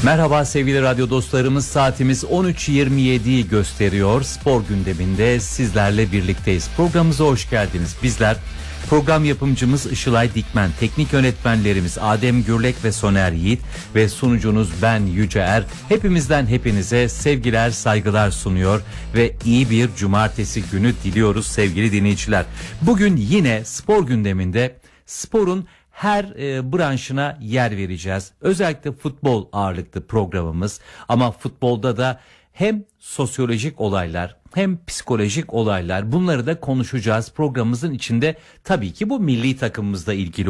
Merhaba sevgili radyo dostlarımız, saatimiz 13.27'yi gösteriyor. Spor gündeminde sizlerle birlikteyiz. Programımıza hoş geldiniz. Bizler program yapımcımız Işılay Dikmen, teknik yönetmenlerimiz Adem Gürlek ve Soner Yiğit ve sunucunuz ben Yüce Er. Hepimizden hepinize sevgiler, saygılar sunuyor ve iyi bir cumartesi günü diliyoruz sevgili dinleyiciler. Bugün yine spor gündeminde sporun her branşına yer vereceğiz. Özellikle futbol ağırlıklı programımız, ama futbolda da hem sosyolojik olaylar hem psikolojik olaylar, bunları da konuşacağız. Programımızın içinde tabii ki bu milli takımımızla ilgili